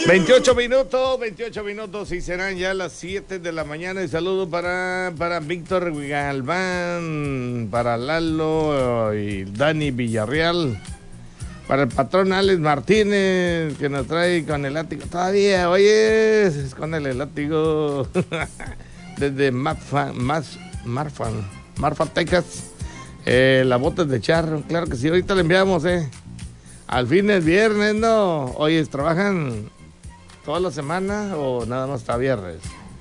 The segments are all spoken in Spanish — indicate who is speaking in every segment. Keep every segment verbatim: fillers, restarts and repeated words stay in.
Speaker 1: veintiocho minutos, veintiocho minutos y serán ya las siete de la mañana. Y saludo para, para Víctor Galván, para Lalo y Dani Villarreal, para el patrón Alex Martínez, que nos trae con el látigo. Todavía, oye, con el látigo desde Marfa, Mas, Marfa, Marfa, Texas. Eh, las botas de charro, claro que sí, ahorita le enviamos, eh. Al fin es viernes, ¿no? Oye, ¿trabajan toda la semana o nada más hasta viernes?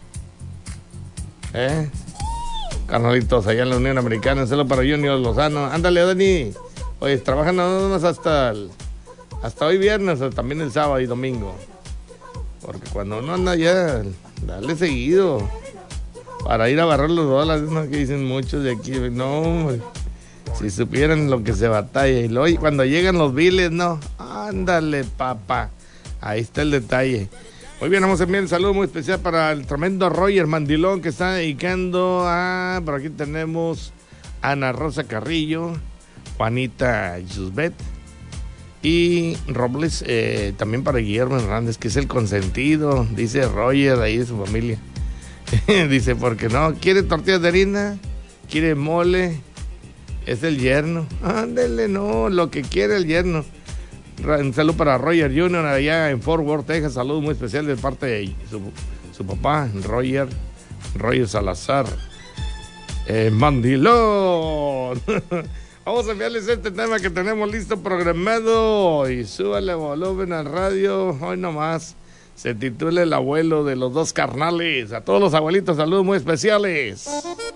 Speaker 1: ¿Eh? Carnalitos, allá en la Unión Americana, solo para Junior Lozano. Ándale, Dani. Oye, ¿trabajan nada más hasta el, hasta hoy viernes o también el sábado y domingo? Porque cuando uno anda ya, dale seguido. Para ir a agarrar los dólares, ¿no? Que dicen muchos de aquí. No, si supieran lo que se batalla. Y luego, cuando llegan los biles, no. Ándale, papá. Ahí está el detalle. Muy bien, vamos a enviar un saludo muy especial para el tremendo Roger Mandilón, que está dedicando a... Por aquí tenemos Ana Rosa Carrillo, Juanita Yusbet y Robles, eh, también para Guillermo Hernández, que es el consentido, dice Roger, ahí de su familia. Dice, porque no, quiere tortillas de harina, quiere mole, es el yerno. Ándele, no, lo que quiere el yerno. Un saludo para Roger junior allá en Fort Worth, Texas. Saludo muy especial de parte de su, su papá, Roger, Roger Salazar. Eh, Mandilón. Vamos a enviarles este tema que tenemos listo programado. Y súbale volumen al radio. Hoy nomás se titula El abuelo de los dos carnales. A todos los abuelitos, saludos muy especiales.